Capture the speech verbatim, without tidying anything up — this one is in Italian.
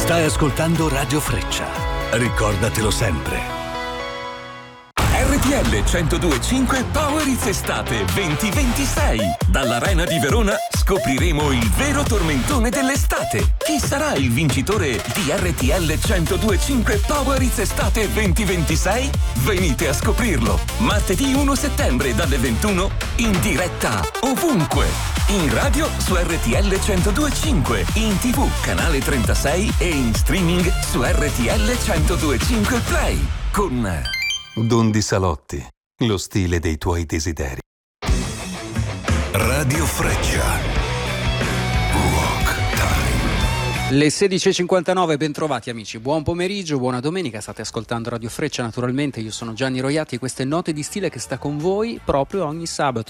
Stai ascoltando Radio Freccia. Ricordatelo sempre. R T L centodue e cinque Powerizz Estate venti ventisei. Dall'Arena di Verona scopriremo il vero tormentone dell'estate. Chi sarà il vincitore di R T L centodue e cinque Powerizz Estate venti ventisei? Venite a scoprirlo. Martedì primo settembre dalle ventuno in diretta ovunque. In radio su R T L centodue e cinque, in tivù canale trentasei e in streaming su R T L centodue e cinque Play. Con Dondi Salotti, lo stile dei tuoi desideri. Radio Freccia. Rock Time. Le sedici e cinquantanove, bentrovati amici, buon pomeriggio, buona domenica, state ascoltando Radio Freccia naturalmente, io sono Gianni Roiati e queste note di stile che sta con voi proprio ogni sabato.